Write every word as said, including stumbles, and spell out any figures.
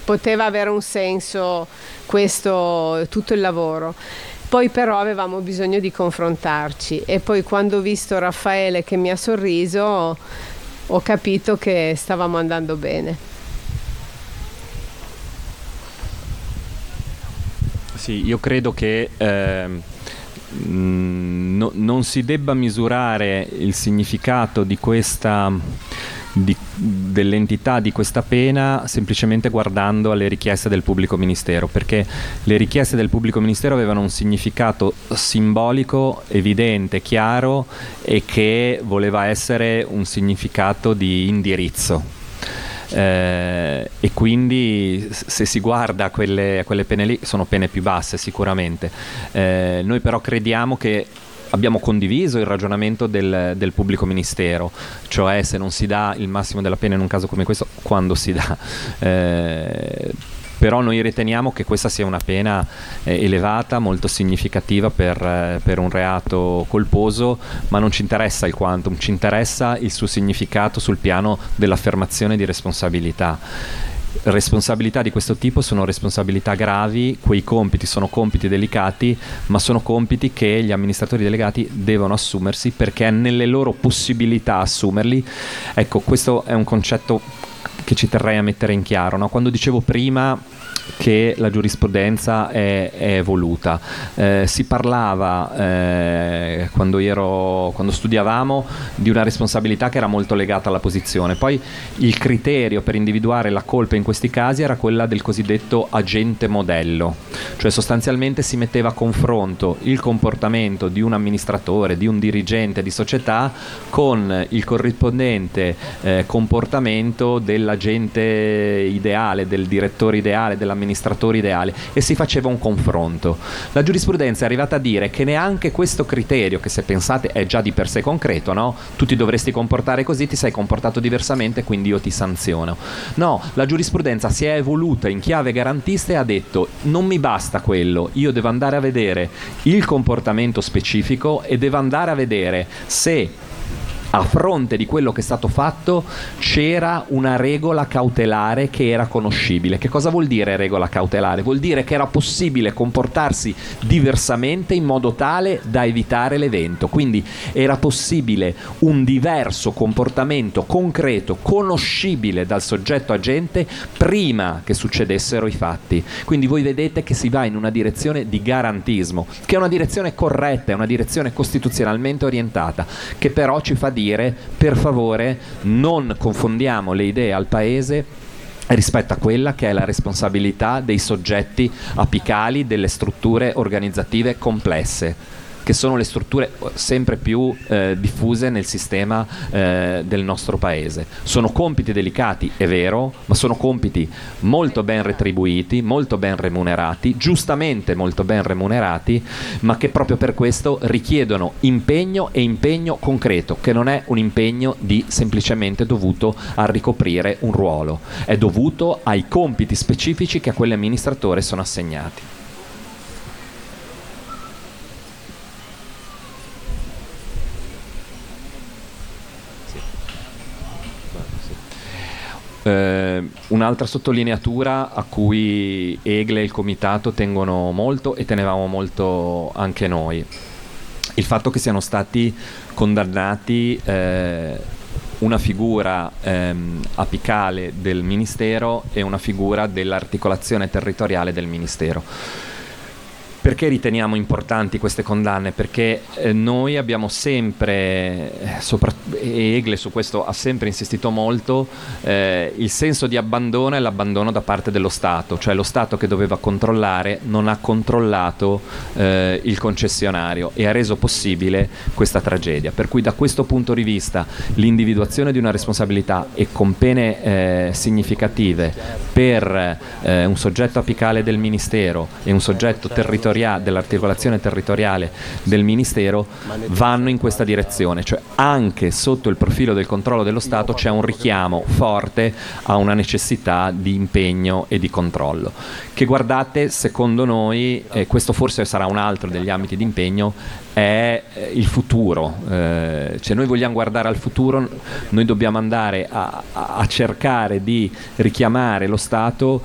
poteva avere un senso questo, tutto il lavoro. Poi però avevamo bisogno di confrontarci, e poi quando ho visto Raffaele che mi ha sorriso ho capito che stavamo andando bene. Sì, io credo che eh, no, non si debba misurare il significato di questa Di, dell'entità di questa pena semplicemente guardando alle richieste del pubblico ministero, perché le richieste del pubblico ministero avevano un significato simbolico, evidente, chiaro, e che voleva essere un significato di indirizzo. Eh, e quindi se si guarda a quelle, a quelle pene lì, sono pene più basse sicuramente. Eh, noi però crediamo che abbiamo condiviso il ragionamento del, del pubblico ministero, cioè se non si dà il massimo della pena in un caso come questo, quando si dà. Eh, però noi riteniamo che questa sia una pena eh, elevata, molto significativa per, eh, per un reato colposo, ma non ci interessa il quantum, ci interessa il suo significato sul piano dell'affermazione di responsabilità. Responsabilità di questo tipo sono responsabilità gravi, quei compiti sono compiti delicati, ma sono compiti che gli amministratori delegati devono assumersi perché è nelle loro possibilità assumerli. Ecco, questo è un concetto che ci terrei a mettere in chiaro, no? Quando dicevo prima che la giurisprudenza è, è evoluta, eh, si parlava eh, quando ero quando studiavamo di una responsabilità che era molto legata alla posizione, poi il criterio per individuare la colpa in questi casi era quella del cosiddetto agente modello, cioè sostanzialmente si metteva a confronto il comportamento di un amministratore, di un dirigente di società con il corrispondente eh, comportamento dell'agente ideale, del direttore ideale, dell'amministratore ideale, e si faceva un confronto. La giurisprudenza è arrivata a dire che neanche questo criterio, che se pensate è già di per sé concreto, no? Tu ti dovresti comportare così, ti sei comportato diversamente, quindi io ti sanziono. No, la giurisprudenza si è evoluta in chiave garantista e ha detto: non mi basta quello, io devo andare a vedere il comportamento specifico e devo andare a vedere se a fronte di quello che è stato fatto c'era una regola cautelare che era conoscibile. Che cosa vuol dire regola cautelare? Vuol dire che era possibile comportarsi diversamente in modo tale da evitare l'evento, quindi era possibile un diverso comportamento concreto, conoscibile dal soggetto agente prima che succedessero i fatti. Quindi voi vedete che si va in una direzione di garantismo, che è una direzione corretta, è una direzione costituzionalmente orientata, che però ci fa dire: per favore non confondiamo le idee al Paese rispetto a quella che è la responsabilità dei soggetti apicali delle strutture organizzative complesse, che sono le strutture sempre più eh, diffuse nel sistema eh, del nostro paese. Sono compiti delicati, è vero, ma sono compiti molto ben retribuiti, molto ben remunerati, giustamente molto ben remunerati, ma che proprio per questo richiedono impegno, e impegno concreto, che non è un impegno di semplicemente dovuto a ricoprire un ruolo, è dovuto ai compiti specifici che a quell'amministratore sono assegnati. Uh, un'altra sottolineatura a cui Egle e il comitato tengono molto, e tenevamo molto anche noi, il fatto che siano stati condannati eh, una figura ehm, apicale del Ministero e una figura dell'articolazione territoriale del Ministero. Perché riteniamo importanti queste condanne? Perché eh, noi abbiamo sempre, sopra, e Egle su questo ha sempre insistito molto, eh, il senso di abbandono e l'abbandono da parte dello Stato, cioè lo Stato che doveva controllare non ha controllato eh, il concessionario e ha reso possibile questa tragedia. Per cui da questo punto di vista l'individuazione di una responsabilità e con pene eh, significative per eh, un soggetto apicale del Ministero e un soggetto territoriale dell'articolazione territoriale del Ministero vanno in questa direzione, cioè anche sotto il profilo del controllo dello Stato c'è un richiamo forte a una necessità di impegno e di controllo, che guardate, secondo noi, e questo forse sarà un altro degli ambiti di impegno, è il futuro, eh, cioè noi vogliamo guardare al futuro, noi dobbiamo andare a, a cercare di richiamare lo Stato